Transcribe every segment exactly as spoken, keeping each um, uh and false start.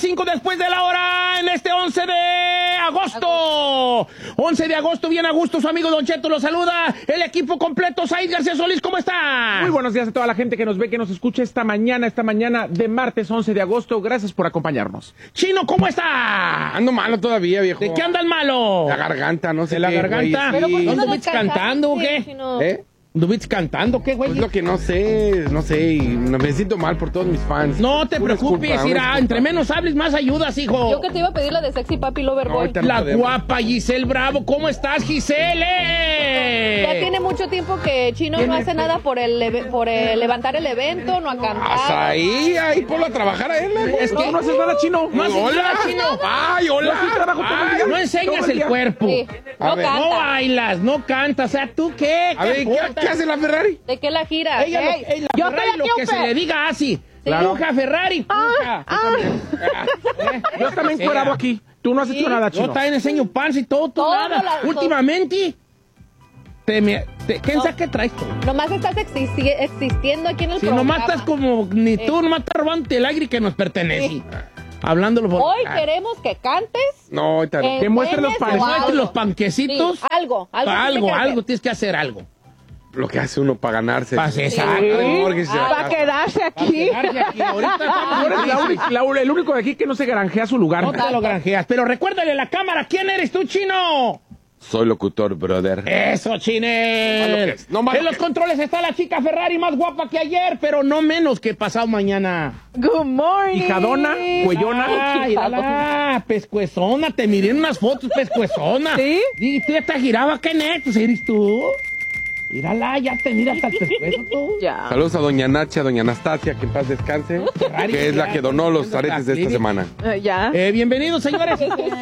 cinco después de la hora en este once de agosto. once de agosto, bien a gusto, su amigo Don Cheto lo saluda. El equipo completo, Said García Solís, ¿cómo está? Muy buenos días a toda la gente que nos ve, que nos escucha esta mañana, esta mañana de martes once de agosto. Gracias por acompañarnos. Chino, ¿cómo está? Ando malo todavía, viejo. ¿De qué anda el malo? La garganta, no sé ¿De la qué, garganta? güey, sí. ¿No anduviste cantando o qué? Chino. ¿Eh? ¿Anduviste cantando qué, güey? Pues lo que no sé, no sé, y me siento mal por todos mis fans. No te Una preocupes, disculpa, una mira, disculpa. entre menos hables, más ayudas, hijo. Yo que te iba a pedir la de Sexy Papi Lover No, Boy. ahorita no La podemos. guapa Giselle Bravo, ¿cómo estás, Giselle? Ya tiene mucho tiempo que Chino no hace nada por el eve- por el levantar el evento, no ha Hasta cantado. ahí, ahí ponlo a trabajar a él. ¿eh? Es que No, no haces nada, Chino. No haces hola, nada, Chino. Ay, hola. Yo sí trabajo todo el Ay, día. No enseñas Todo el el día. cuerpo. Sí, A no ver. No canta. bailas, no cantas. O sea, ¿tú qué? A ver, ¿qué, importa? ¿qué hace la Ferrari? ¿De qué la gira? Ella lo, Ey, ey, la yo Ferrari, estoy lo aquí, que Upe. se le diga así. Claro. Puja, Ferrari, puja. ¿Eh? Yo también Sea. cueravo aquí. Tú no has hecho Sí. nada, Yo Chino. también enseño pants y todo, tú Todo nada. la- Últimamente, te me, te, ¿quién No. sabe qué traes tú? Nomás estás existi- existiendo aquí en el Si programa. nomás estás como, ni tú, Eh. nomás estás robándote el aire que nos pertenece. Sí. Hablándolo por... Hoy Ah, queremos que cantes. No, ahorita no. eh, Que muestre los enseñes panes. o muestre algo. los panquecitos. Sí, algo, algo. algo, tiene que hacer. algo, tienes que hacer algo. Lo que hace uno para ganarse. Pa' ser- Sí. exacto. Porque se Ah, la- para quedarse Para quedarse aquí. Ahorita Tú estamos eres en la crisis. única- la- el único de aquí que no se granjea su lugar. No te lo granjeas. Pero recuérdale a la cámara, ¿quién eres tú, Chino? Soy locutor, brother. Eso, No más lo que Chinel. es, no más En lo los que es. controles está la chica Ferrari más guapa que ayer, pero no menos que pasado mañana. Good morning. Hijadona, cuellona. Ay, mírala, pescuezona. Te miré en unas fotos, pescuezona. ¿Sí? Y tú ya te giraba, ¿qué netos eres tú? Mírala, ya te mira hasta el pescuezo tú. Ya. Saludos a doña Nacha, doña Anastasia, que en paz descanse, Ferrari, que es la ya, que donó los ya, aretes de esta ya. semana. Eh, ya. Eh, bienvenidos, señores.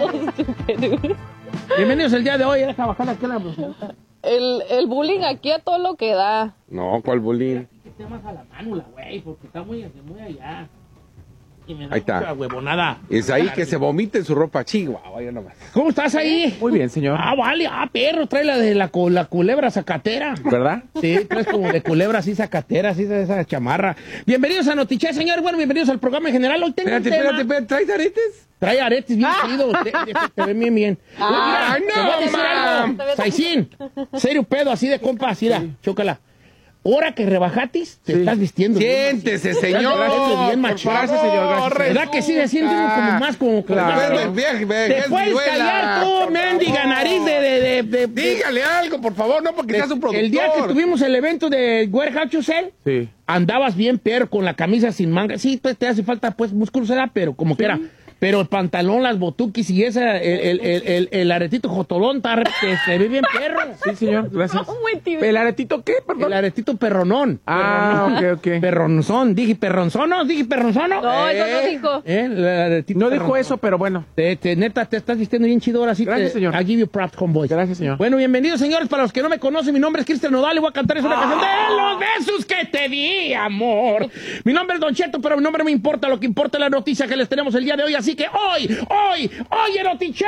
Bienvenidos el día de hoy. Deja bajar aquí la... El, el bullying aquí a todo lo que da. No, ¿cuál bullying? Quité más a la mano, la güey, porque está muy, muy allá. Y me da Ahí está. mucha huevonada. Es ahí que se vomite en su ropa. Chihuahua, ya nomás. ¿Cómo estás ahí? Muy bien, señor. Ah, vale. Ah, perro, trae la de la, cu- la culebra zacatera. ¿Verdad? Sí, traes como de culebra así zacatera, así de esa chamarra. Bienvenidos a Notiche, señor. Bueno, bienvenidos al programa en general. Hoy tengo Espérate, un tema. espérate, espérate, ¿traes aretes? Trae aretes bien chidos. Te, te, te ven bien, bien. Ah, Mira, no, te voy a decir mam. algo. Saicín, serio pedo, así de compa, así da, chócala. Ahora que rebajatis, te Sí. estás vistiendo bien. Siéntese, Estás señor. vistiendo bien, Por machín. Gracias, señor, gracias. ¿Verdad que sí se siente uno como más como... Claro. como- Ve, ve, ve, ve, Te es puedes viruela, callar tú, por mendiga favor. nariz de... de, de, de- de- Dígale algo, por favor, no porque seas un productor. el día que tuvimos el evento de Warehouse Chusel, Sí. andabas bien, pero con la camisa sin manga. Sí, pues te hace falta pues músculo, será, pero como quiera. Pero el pantalón, las botuquis y esa, el, el, el, el, el aretito jotolón, está re- que se ve bien perro. Sí, señor. Gracias. Muy tibio. ¿El aretito qué? El Perdón. aretito perronón. Ah, Perronón. ok, ok. Perronzón. Dije perronzono, dije perronzono. No, eso no Eh, dijo. eh, el aretito No dijo perronzón. eso, pero bueno. Te, te- neta, te estás vistiendo bien chido ahora sí. Gracias, te, señor. I give you props, homeboy. Gracias, señor. Bueno, bienvenidos, señores. Para los que no me conocen, mi nombre es Cristian Nodal y voy a cantar esa una canción Ah. de los besos que te di, amor. Mi nombre es Don Cheto, pero mi nombre no me importa. Lo que importa es la noticia que les tenemos el día de hoy. Así que hoy, hoy, hoy en Notiche.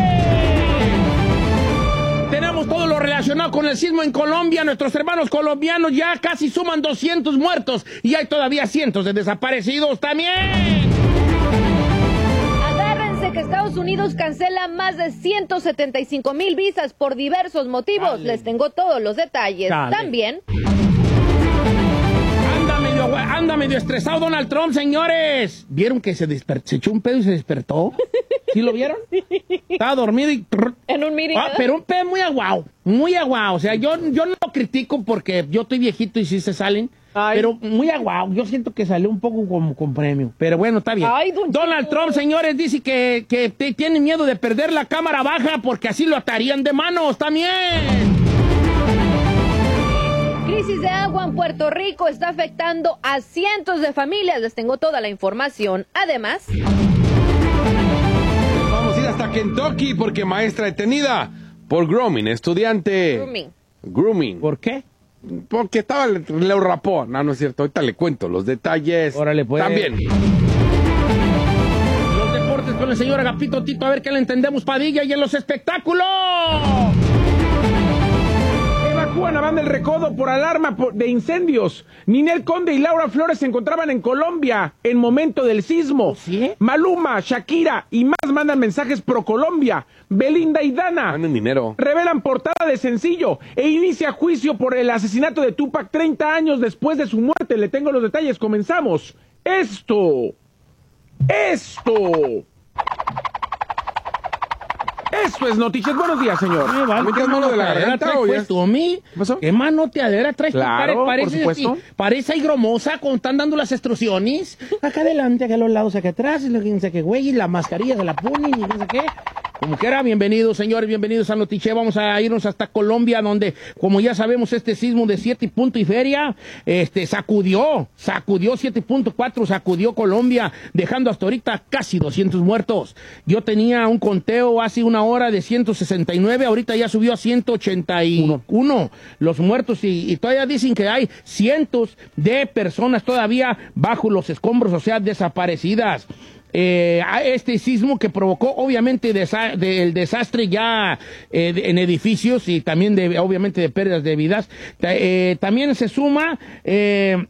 Tenemos todo lo relacionado con el sismo en Colombia. Nuestros hermanos colombianos ya casi suman doscientos muertos y hay todavía cientos de desaparecidos también. Agárrense que Estados Unidos cancela más de ciento setenta y cinco mil visas por diversos motivos. Dale. Les tengo todos los detalles. Dale. También, Anda medio, anda medio estresado Donald Trump, señores. ¿Vieron que se desper- se echó un pedo y se despertó? ¿Sí lo vieron? Estaba dormido y... en un meeting. Ah, ¿eh? pero un pedo muy aguao, muy aguao. O sea, yo, yo no lo critico porque yo estoy viejito y sí se salen. Ay. Pero muy aguao. Yo siento que salió un poco como con premio. Pero bueno, está bien. Ay, don Donald Cheto. Trump, señores, dice que, que te- tiene miedo de perder la cámara baja porque así lo atarían de manos también. Crisis de agua en Puerto Rico está afectando a cientos de familias. Les tengo toda la información. Además, Vamos a ir hasta Kentucky porque maestra detenida por grooming, estudiante. grooming. Grooming. ¿Por qué? Porque estaba, le, le rapó. No, no es cierto. Ahorita le cuento los detalles. Órale, pues. También. Los deportes con el señor Agapito Tito, a ver qué le entendemos, Padilla, y en los espectáculos. Tijuana van del recodo por alarma de incendios. Ninel Conde y Laura Flores se encontraban en Colombia en momento del sismo. ¿Sí? Maluma, Shakira y más mandan mensajes pro Colombia. Belinda y Dana Manden dinero. revelan portada de sencillo e inicia juicio por el asesinato de Tupac treinta años después de su muerte. Le tengo los detalles, comenzamos. Esto, esto, esto es Noticias. Buenos días, señor. Eh, vale, ¿Me ¿qué quedas malo de la manoteadera garganta traes o ya puesto, mí? ¿Qué pasó? ¿Qué manoteadera traes tu Claro, cara? por Parece, supuesto. sí, parece higromosa cuando están dando las instrucciones. Acá adelante, acá a los lados, acá atrás, y lo que no sé qué, güey, y la mascarilla se la ponen y no sé qué. Como quiera, bienvenidos, señores, bienvenidos a Notiche. Vamos a irnos hasta Colombia, donde, como ya sabemos, este sismo de siete punto y feria, este, sacudió, sacudió siete punto cuatro, sacudió Colombia, dejando hasta ahorita casi doscientos muertos. Yo tenía un conteo hace una hora de ciento sesenta y nueve, ahorita ya subió a ciento ochenta y uno los muertos, y, y todavía dicen que hay cientos de personas todavía bajo los escombros, o sea, desaparecidas. Eh, a este sismo que provocó obviamente desa de, el desastre ya eh, de, en edificios y también de, obviamente de pérdidas de vidas. Eh, también se suma eh,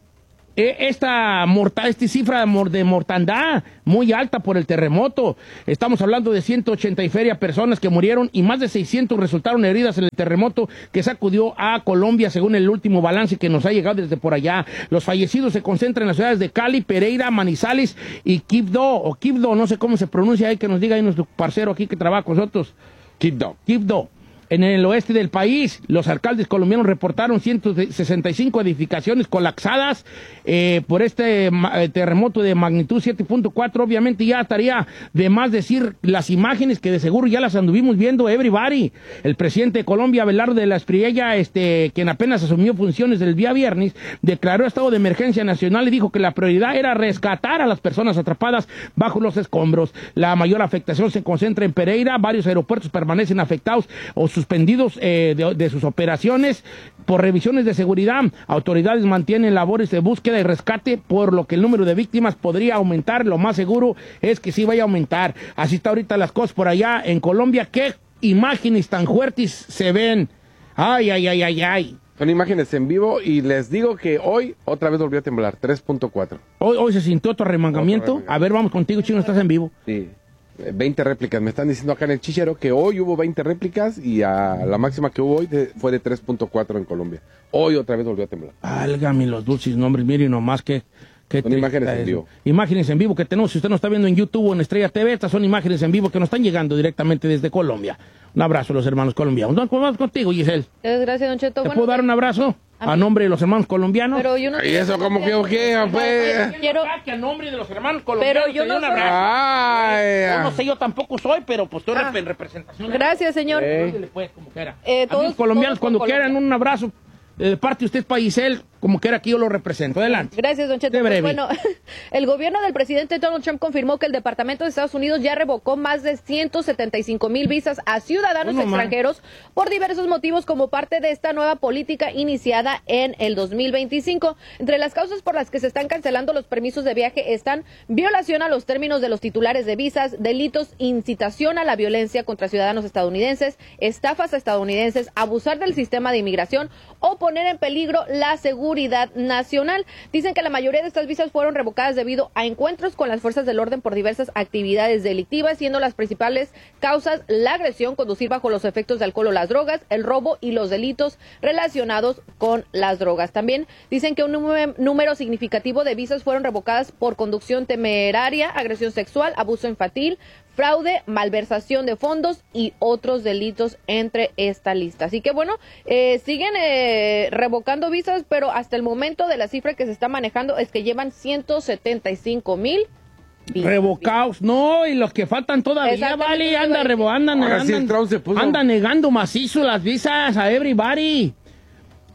esta, morta, esta cifra de mortandad muy alta por el terremoto. Estamos hablando de ciento ochenta y feria personas que murieron y más de seiscientos resultaron heridas en el terremoto que sacudió a Colombia, según el último balance que nos ha llegado desde por allá. Los fallecidos se concentran en las ciudades de Cali, Pereira, Manizales y Quibdó, o Quibdó, no sé cómo se pronuncia, ahí que nos diga ahí nuestro parcero aquí que trabaja con nosotros. Quibdó. Quibdó. En el oeste del país, los alcaldes colombianos reportaron ciento sesenta y cinco edificaciones colapsadas eh, por este eh, terremoto de magnitud siete punto cuatro. Obviamente ya estaría de más decir las imágenes que de seguro ya las anduvimos viendo everybody. El presidente de Colombia, Abelardo de la Espriella, este, quien apenas asumió funciones el día viernes, declaró estado de emergencia nacional y dijo que la prioridad era rescatar a las personas atrapadas bajo los escombros. La mayor afectación se concentra en Pereira, varios aeropuertos permanecen afectados o suspendidos eh, de, de sus operaciones por revisiones de seguridad. Autoridades mantienen labores de búsqueda y rescate, por lo que el número de víctimas podría aumentar. Lo más seguro es que sí vaya a aumentar. Así está ahorita las cosas por allá en Colombia. ¿Qué imágenes tan fuertes se ven? Ay, ay, ay, ay, ay. Son imágenes en vivo y les digo que hoy otra vez volvió a temblar, tres punto cuatro. Hoy, hoy se sintió otro remangamiento. Otro remangamiento. A ver, vamos contigo, Chino, estás en vivo. Sí. veinte réplicas. Me están diciendo acá en el chichero que hoy hubo veinte réplicas y a la máxima que hubo hoy de, fue de tres punto cuatro en Colombia. Hoy otra vez volvió a temblar. Álgame los dulces nombres, miren nomás que... que Son imágenes en vivo. Imágenes en vivo que tenemos, si usted nos está viendo en YouTube o en Estrella T V, estas son imágenes en vivo que nos están llegando directamente desde Colombia. Un abrazo a los hermanos colombianos. Vamos, vamos contigo, Giselle. Gracias, Don Cheto. ¿Te Bueno, puedo dar un abrazo a a mí- nombre de los hermanos colombianos? Pero yo no ¿Y eso cómo que qué? Pues? Quiero- Que a nombre de los hermanos colombianos Pero yo te doy no un soy- abrazo. Ay, Yo no sé, yo tampoco soy, pero pues estoy Ah. en representación. Gracias, señor. Eh. Ándele, pues, como quiera. Eh, Amigos todos- colombianos, todos con cuando quieran Colombia. un abrazo eh, de parte de usted para Giselle, como quiera aquí yo lo represento. Adelante. Gracias, Don Cheto. Qué Pues, breve. bueno, el gobierno del presidente Donald Trump confirmó que el Departamento de Estados Unidos ya revocó más de ciento setenta y cinco mil visas a ciudadanos Bueno, man. extranjeros por diversos motivos como parte de esta nueva política iniciada en el dos mil veinticinco. Entre las causas por las que se están cancelando los permisos de viaje están violación a los términos de los titulares de visas, delitos, incitación a la violencia contra ciudadanos estadounidenses, estafas a estadounidenses, abusar del sistema de inmigración o poner en peligro la seguridad nacional. Dicen que la mayoría de estas visas fueron revocadas debido a encuentros con las fuerzas del orden por diversas actividades delictivas, siendo las principales causas la agresión, conducir bajo los efectos de alcohol o las drogas, el robo y los delitos relacionados con las drogas. También dicen que un número, número significativo de visas fueron revocadas por conducción temeraria, agresión sexual, abuso infantil, fraude, malversación de fondos y otros delitos entre esta lista. Así que bueno, eh, siguen eh, revocando visas, pero hasta el momento de la cifra que se está manejando es que llevan ciento setenta y cinco mil visas. Revocados, no, y los que faltan todavía, Exactamente, vale, eso anda, iba a revo, decir. andan, Ahora sí el andan, Trump se puso- anda negando macizo las visas a everybody.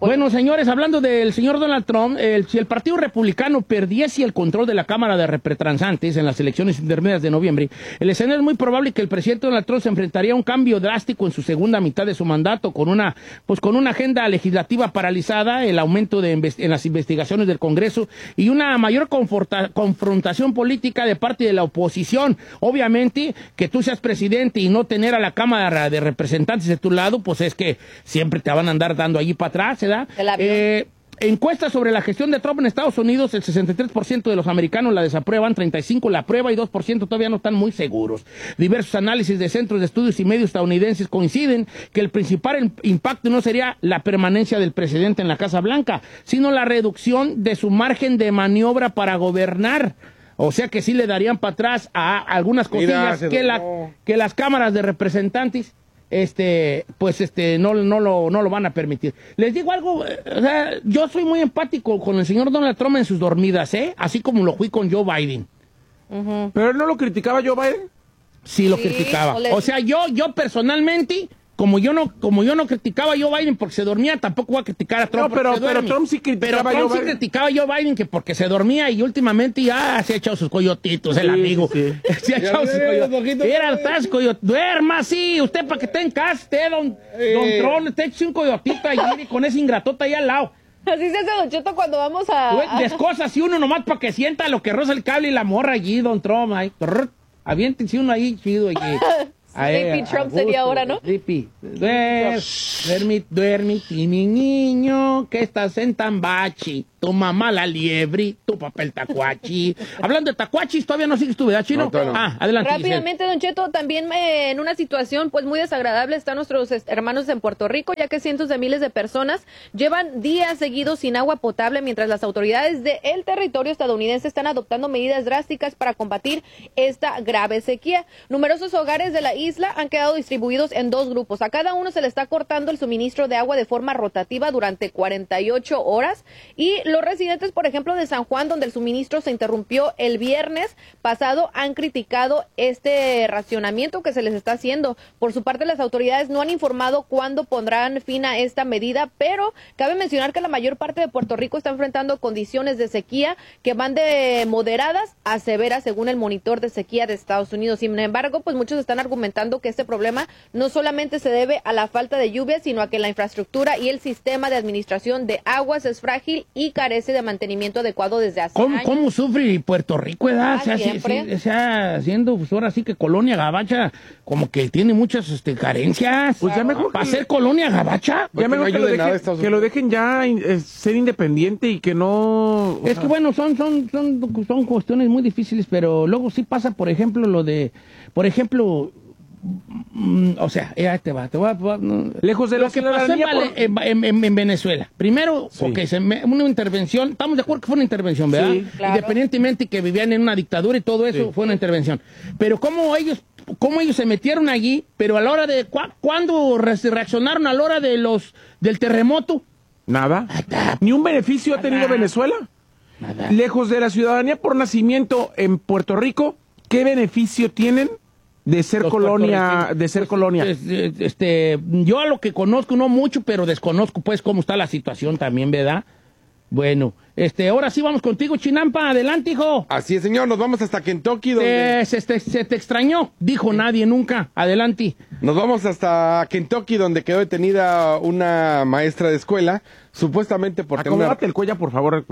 Bueno, señores, hablando del señor Donald Trump, el, si el Partido Republicano perdiese el control de la Cámara de Representantes en las elecciones intermedias de noviembre, el escenario es muy probable que el presidente Donald Trump se enfrentaría a un cambio drástico en su segunda mitad de su mandato, con una, pues con una agenda legislativa paralizada, el aumento de en las investigaciones del Congreso y una mayor confrontación política de parte de la oposición. Obviamente, que tú seas presidente y no tener a la Cámara de Representantes de tu lado, pues es que siempre te van a andar dando allí para atrás, ¿verdad? Eh, encuestas sobre la gestión de Trump en Estados Unidos, el sesenta y tres por ciento de los americanos la desaprueban, treinta y cinco por ciento la aprueba y dos por ciento todavía no están muy seguros. Diversos análisis de centros de estudios y medios estadounidenses coinciden que el principal impacto no sería la permanencia del presidente en la Casa Blanca, sino la reducción de su margen de maniobra para gobernar. O sea que sí le darían para atrás a algunas cosillas Mira, que, la, que las cámaras de representantes este pues este no, no, lo, no lo van a permitir. Les digo algo, o sea, yo soy muy empático con el señor Donald Trump en sus dormidas, ¿eh? Así como lo fui con Joe Biden. Uh-huh. ¿Pero él no lo criticaba Joe Biden? Sí, lo sí, criticaba. O sea, yo, yo personalmente... Como yo no, como yo no criticaba a Joe Biden porque se dormía, tampoco voy a criticar a Trump. No, pero, porque se pero Trump sí criticaba pero Trump a Joe sí Biden. criticaba a Joe Biden que porque se dormía y últimamente ya se ha echado sus coyotitos, sí, el amigo. Sí, sí. Se ha echado sus coyotitos. Era hartas coyotitos. Duerma, sí, usted para que esté en casa, usted, don, eh. don Trump, usted eche un coyotito allí y con ese ingratota ahí al lado. Así se hace, Don Cheto, cuando vamos a... Descosas y uno nomás para que sienta lo que roza el cable y la morra allí, don Trump. Ahí. Aviéntense uno ahí chido allí. Sleepy Trump sería ahora, ¿no? Sleepy. Duermi, duermi, mi niño, que estás en Tambachi. Tu mamá la liebre, tu papá el tacuachi. Hablando de tacuachis, todavía no sigues tú, ¿verdad, Chino? No, no. Ah, adelante. Rápidamente, Don Cheto, también eh, en una situación pues muy desagradable están nuestros hermanos en Puerto Rico, ya que cientos de miles de personas llevan días seguidos sin agua potable, mientras las autoridades del territorio estadounidense están adoptando medidas drásticas para combatir esta grave sequía. Numerosos hogares de la isla han quedado distribuidos en dos grupos. A cada uno se le está cortando el suministro de agua de forma rotativa durante cuarenta y ocho horas y los residentes, por ejemplo, de San Juan, donde el suministro se interrumpió el viernes pasado, han criticado este racionamiento que se les está haciendo. Por su parte, las autoridades no han informado cuándo pondrán fin a esta medida, pero cabe mencionar que la mayor parte de Puerto Rico está enfrentando condiciones de sequía que van de moderadas a severas, según el monitor de sequía de Estados Unidos. Sin embargo, pues muchos están argumentando que este problema no solamente se debe a la falta de lluvia, sino a que la infraestructura y el sistema de administración de aguas es frágil y carece de mantenimiento adecuado desde hace ¿Cómo, años. ¿Cómo sufre Puerto Rico, edad? Ah, o sea, siempre. Se, se, sea, siendo pues, ahora sí que colonia gabacha, como que tiene muchas este, carencias. Pues ya mejor para ser colonia gabacha. Ya mejor que, lo dejen, que lo dejen ya eh, ser independiente y que no... Es sea... que bueno, son, son, son, son cuestiones muy difíciles, pero luego sí pasa, por ejemplo, lo de, por ejemplo... Mm, o sea, ya te va, te va, va no. Lejos de lo que pasó en, por... en, en, en Venezuela. Primero, sí. okay, se me, una intervención, estamos de acuerdo que fue una intervención, ¿verdad? Sí, claro. Independientemente que vivían en una dictadura y todo eso, sí. fue una intervención. Pero cómo ellos, cómo ellos se metieron allí, pero a la hora de, ¿cu ¿cuándo reaccionaron a la hora de los, del terremoto? Nada. Nada. ¿Ni un beneficio Nada. ha tenido Venezuela? Nada. Lejos de la ciudadanía por nacimiento en Puerto Rico, ¿qué beneficio tienen? De ser Los colonia, de ser pues, colonia. Este, yo a lo que conozco, no mucho, pero desconozco pues cómo está la situación también, ¿verdad? Bueno, este, ahora sí vamos contigo, Chinampa, adelante, hijo. Así es, señor, nos vamos hasta Kentucky, donde... Eh, se, se, se te extrañó, dijo sí. nadie nunca, adelante. Nos vamos hasta Kentucky, donde quedó detenida una maestra de escuela, supuestamente por Acomódate tener... el cuello, por favor.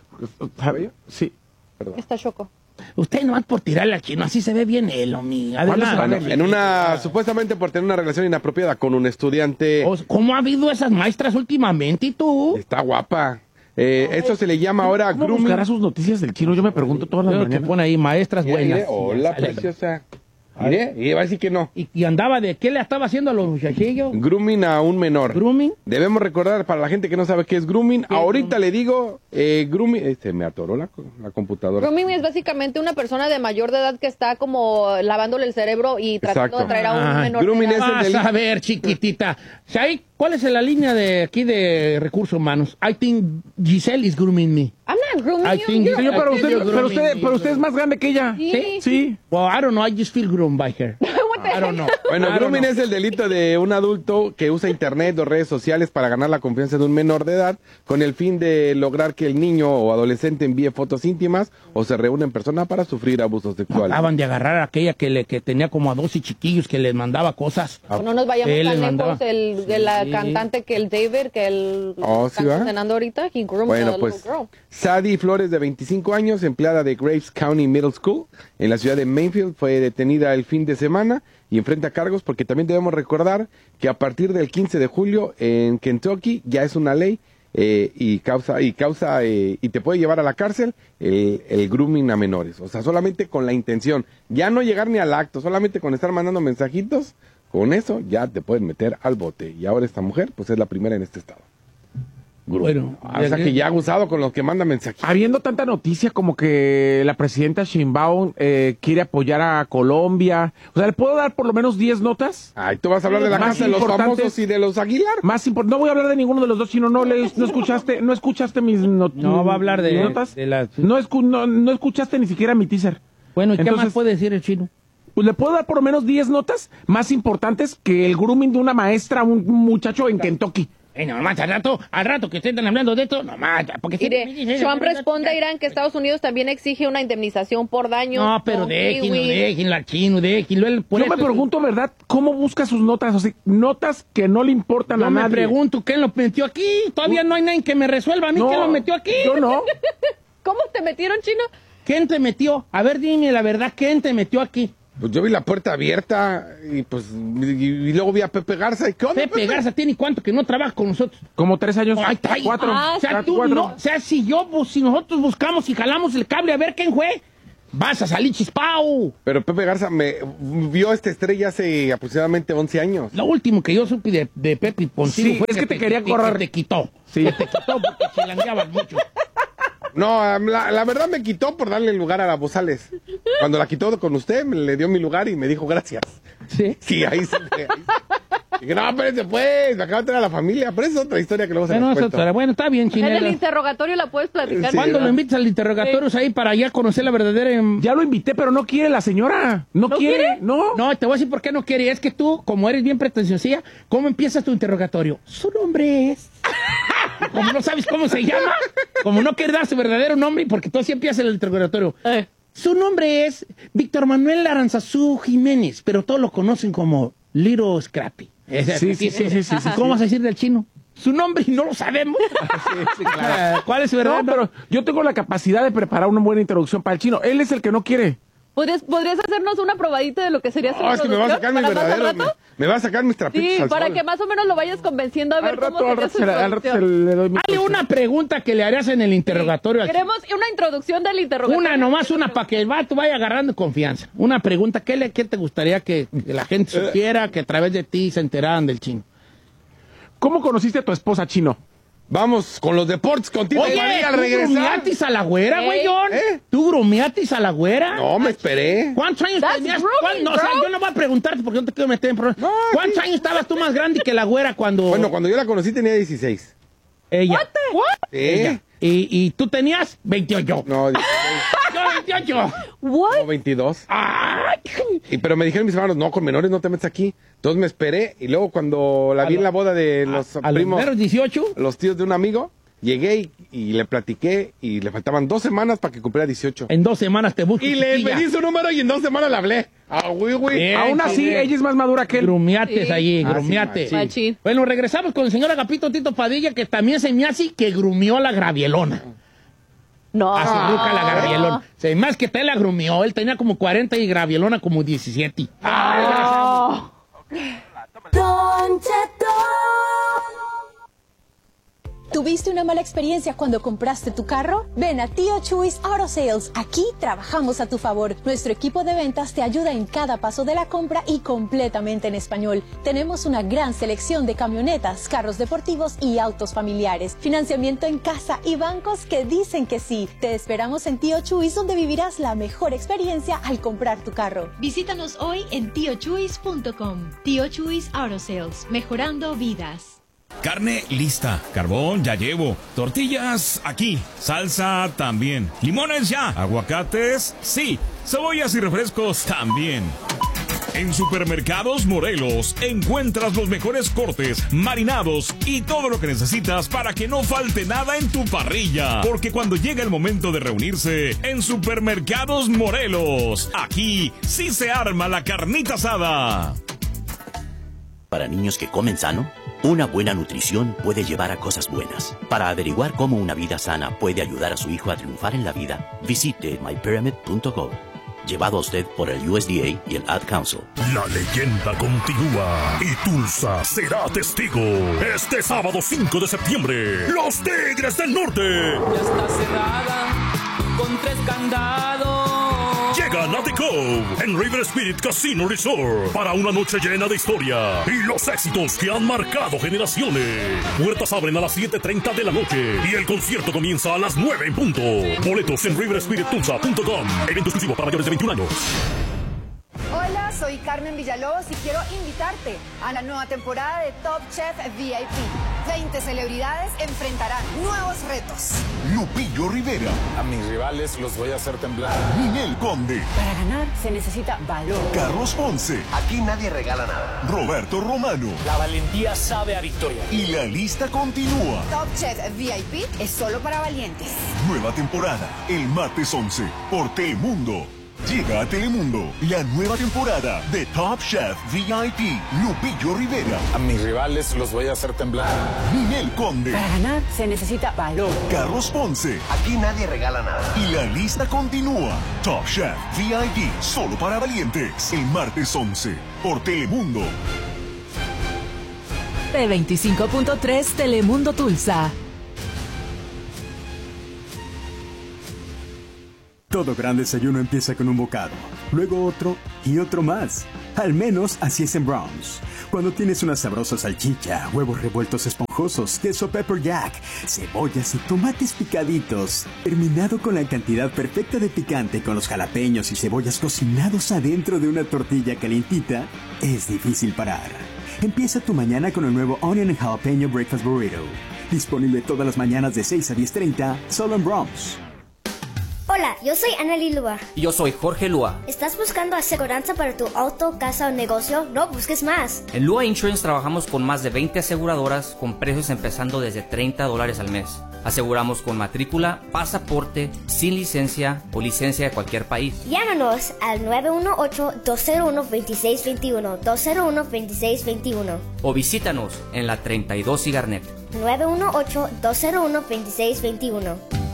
Sí. Perdón. Está choco. Usted no va por tirarle al Chino, así se ve bien él, amiga. Bueno, en una, supuestamente por tener una relación inapropiada con un estudiante. ¿Cómo ha habido esas maestras últimamente, y tú? Está guapa. Eh, esto se le llama ahora ¿Cómo grooming. buscará sus noticias del Chino? Yo me pregunto todas las mañanas. Que pone ahí maestras Mira, buenas. Mire, hola, preciosa. Mire, y va a decir que no. ¿Y, y andaba de qué le estaba haciendo a los muchachillos? Grooming a un menor. ¿Grooming? Debemos recordar, para la gente que no sabe qué es grooming, ¿Qué ahorita grooming? le digo, eh, grooming, este, me atoró la, la computadora. Grooming es básicamente una persona de mayor de edad que está como lavándole el cerebro y tratando Exacto. de traer a un ah, menor grooming de edad. Es el Vas a ver, chiquitita. ¿Sabes cuál es la línea de aquí de recursos humanos? I think Giselle is grooming me. I'm not grooming I you. think You're, you pero, usted, pero, usted, pero usted es más grande que ella. Sí. Sí. Well, I don't know, I just feel groomed by her. What I don't know. Bueno, I don't grooming know. es el delito de un adulto que usa internet o redes sociales para ganar la confianza de un menor de edad con el fin de lograr que el niño o adolescente envíe fotos íntimas o se reúna en persona para sufrir abuso sexual. Acaban de agarrar a aquella que, le, que tenía como a doce chiquillos que les mandaba cosas. No nos vayamos Él tan les lejos, mandaba. el, de la Sí. cantante que el David, que el Oh, está ¿sí va? cenando ahorita, he groomed Bueno, a pues little girl. Sadie Flores, de veinticinco años, empleada de Graves County Middle School en la ciudad de Mayfield, fue detenida el fin de semana y enfrenta cargos porque también debemos recordar que a partir del quince de julio en Kentucky ya es una ley eh, y causa y causa eh, y te puede llevar a la cárcel el, el grooming a menores, o sea, solamente con la intención, ya no llegar ni al acto, solamente con estar mandando mensajitos, con eso ya te pueden meter al bote. Y ahora esta mujer pues es la primera en este estado. Bueno, O sea que ya ha gozado con los que mandan mensajitos. Habiendo tanta noticia como que la presidenta Sheinbaum eh, quiere apoyar a Colombia, o sea, ¿le puedo dar por lo menos diez notas? Ay, tú vas a hablar de la Más casa de los importantes- famosos y de los Aguilar. Más impor- no voy a hablar de ninguno de los dos, sino no lees, no escuchaste, no escuchaste mis not- No, va a hablar de- mis notas. de las- No, escu- no, no escuchaste ni siquiera mi teaser. Bueno, ¿y qué Entonces- más puede decir el chino? Pues le puedo dar por lo menos diez notas más importantes que el grooming de una maestra a un muchacho en Kentucky. Eh, nomás al rato, al rato que estén hablando de esto, nomás, porque Mire, Trump responde a Irán que Estados Unidos también exige una indemnización por daño. No, pero déjenlo, déjenlo al chino, déjenlo. Él, por Yo me eso- pregunto, ¿verdad? ¿Cómo busca sus notas? O sea, notas que no le importan Yo a me nadie. pregunto, ¿quién lo metió aquí? Todavía no hay nadie que me resuelva a mí No, quién lo metió aquí. Yo no. ¿Cómo te metieron, chino? ¿Quién te metió? A ver, dime la verdad, ¿quién te metió aquí? Pues yo vi la puerta abierta y pues y, y luego vi a Pepe Garza y ¿qué onda, Pepe Garza tiene cuánto que no trabaja con nosotros. Como tres años. Ay, ay, cuatro. ah, O sea, tú Cuatro. no, o sea, si yo, pues, si nosotros buscamos y jalamos el cable a ver quién fue, vas a salir chispao. Pero Pepe Garza me vio esta estrella hace aproximadamente once años. Lo último que yo supe de, de Pepe contigo Sí, fue es que te quería correr. que te quitó. Sí. Que te quitó porque chilangueabas mucho. No, la, la verdad me quitó por darle lugar a la Bozales. Cuando la quitó con usted, me le dio mi lugar y me dijo gracias. Sí. Sí, ahí se ahí sí. Dije, no, espérense pues, me acaba de traer a la familia. Pero esa es otra historia que luego se Bueno, les eso cuento. otra- bueno, está bien, En el chinela. interrogatorio la puedes platicar. Sí. ¿Cuándo lo invitas al interrogatorio ahí para ya conocer la verdadera? em- Ya lo invité, pero no quiere la señora. No, ¿No quiere, quiere? no. No, te voy a decir por qué no quiere. Es que tú, como eres bien pretenciosa, ¿cómo empiezas tu interrogatorio? Su nombre es... Como no sabes cómo se llama, como no quieres dar su verdadero nombre, porque tú así empiezas el interrogatorio. Eh. Su nombre es Víctor Manuel Aranzazú Jiménez, pero todos lo conocen como Little Scrappy. Ese- Sí, sí, sí, sí, sí, sí, ¿Cómo vas a decir del chino? Su nombre y no lo sabemos. ¿Cuál es su verdad? No, pero yo tengo la capacidad de preparar una buena introducción para el chino. Él es el que no quiere. ¿Podrías, ¿Podrías hacernos una probadita de lo que sería su No, es que me va a sacar mis introducción para más al verdaderos. rato? Me, me va a sacar mis trapitos Sí, al para sol. que más o menos lo vayas convenciendo a ver Al cómo rato, al sería rato, su se, le- al rato se introducción. le doy mi Hazle una pregunta que le harías en el interrogatorio. al Queremos una introducción del interrogatorio. Una, nomás una, para que el vato vaya agarrando confianza. Una pregunta, ¿qué, le, qué te gustaría que, que la gente supiera, que a través de ti se enteraran del chino? ¿Cómo conociste a tu esposa, chino? Vamos con los deportes contigo. Oye, María, al ¿tú regresar. grumiatis a la güera, güey, Ey. John? ¿Eh? ¿Tú grumiatis a la güera? No, me esperé. ¿Cuántos años That's tenías? grooming, ¿Cuán- no, o sea, bro. yo no voy a preguntarte porque no te quiero meter en problemas. No, ¿Cuántos sí. años estabas tú más grande que la güera cuando... Bueno, cuando yo la conocí tenía dieciséis. Ella. What? Sí. Ella. Y, y tú tenías veintiocho. No, dieciséis. Yo veintiocho. What? No, veintidós. Ay, Y, pero me dijeron mis hermanos, no, con menores no te metes aquí. Entonces me esperé y luego cuando la A vi lo- en la boda de los a los primos, primeros dieciocho. los tíos de un amigo, llegué y, y le platiqué y le faltaban dos semanas para que cumpliera dieciocho. En dos semanas te busco. Y le chiquilla. pedí su número y en dos semanas le hablé. Ah, güey, güey. Bien. Aún así, bien. ella es más madura que él. Grumiates Sí. allí, Ah, sí, grumiate. machín. Machín. Bueno, regresamos con el señor Agapito Tito Padilla, que también se me hace que grumió a la Gravielona. No. A su ruca la No. Gravielona. Se más que te la grumió, él tenía como cuarenta y Gravielona como diecisiete. No. Don Cheto. ¿Tuviste una mala experiencia cuando compraste tu carro? Ven a Tío Chuys Auto Sales. Aquí trabajamos a tu favor. Nuestro equipo de ventas te ayuda en cada paso de la compra y completamente en español. Tenemos una gran selección de camionetas, carros deportivos y autos familiares. Financiamiento en casa y bancos que dicen que sí. Te esperamos en Tío Chuys, donde vivirás la mejor experiencia al comprar tu carro. Visítanos hoy en tío chuys punto com. Tío Chuys Auto Sales, mejorando vidas. Carne lista, carbón ya llevo, tortillas aquí, salsa también, limones ya, aguacates sí, cebollas y refrescos también. En Supermercados Morelos encuentras los mejores cortes, marinados y todo lo que necesitas para que no falte nada en tu parrilla. Porque cuando llega el momento de reunirse en Supermercados Morelos, aquí sí se arma la carnita asada. Para niños que comen sano, una buena nutrición puede llevar a cosas buenas. Para averiguar cómo una vida sana puede ayudar a su hijo a triunfar en la vida, visite my pyramid punto gov. Llevado a usted por el U S D A y el Ad Council. La leyenda continúa y Tulsa será testigo. Este sábado cinco de septiembre, los Tigres del Norte. Ya está cerrada con tres candados. Llegan a The Cove en River Spirit Casino Resort para una noche llena de historia y los éxitos que han marcado generaciones. Puertas abren a las siete treinta de la noche y el concierto comienza a las nueve en punto. Boletos en river spirit tulsa punto com. Evento exclusivo para mayores de veintiún años. Hola, soy Carmen Villalobos y quiero invitarte a la nueva temporada de Top Chef V I P. veinte celebridades enfrentarán nuevos retos. Lupillo Rivera. A mis rivales los voy a hacer temblar. Ninel Conde. Para ganar se necesita valor. Carlos Ponce. Aquí nadie regala nada. Roberto Romano. La valentía sabe a victoria. Y la lista continúa. Top Chef V I P es solo para valientes. Nueva temporada, el martes once, por Telemundo. Llega a Telemundo la nueva temporada de Top Chef V I P. Lupillo Rivera. A mis rivales los voy a hacer temblar. Ninel Conde. Para ganar se necesita valor. Carlos Ponce. Aquí nadie regala nada. Y la lista continúa. Top Chef V I P, solo para valientes. El martes once, por Telemundo. T veinticinco punto tres Telemundo Tulsa. Todo gran desayuno empieza con un bocado, luego otro y otro más. Al menos así es en Browns. Cuando tienes una sabrosa salchicha, huevos revueltos esponjosos, queso pepper jack, cebollas y tomates picaditos, terminado con la cantidad perfecta de picante con los jalapeños y cebollas cocinados adentro de una tortilla calientita, es difícil parar. Empieza tu mañana con el nuevo Onion and Jalapeno Breakfast Burrito. Disponible todas las mañanas de seis a diez treinta, solo en Browns. Hola, yo soy Anneli Lua. Y yo soy Jorge Lua. ¿Estás buscando aseguranza para tu auto, casa o negocio? No busques más. En Lua Insurance trabajamos con más de veinte aseguradoras con precios empezando desde treinta dólares al mes. Aseguramos con matrícula, pasaporte, sin licencia o licencia de cualquier país. Llámanos al nueve uno ocho, dos cero uno, dos seis dos uno, dos cero uno, dos seis dos uno. O visítanos en la treinta y dos Cigarnet. nueve uno ocho, dos cero uno, dos seis dos uno.